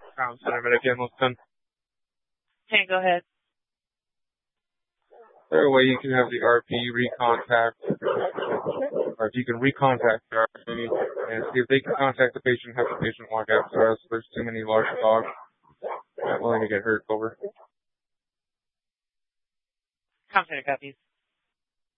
Center Medic Hamilton. Okay, go ahead. Is there a way you can have the RP recontact, or if you can recontact the RP and see if they can contact the patient and have the patient walk out to us? There's too many large dogs not willing to get hurt. Over. Center copies.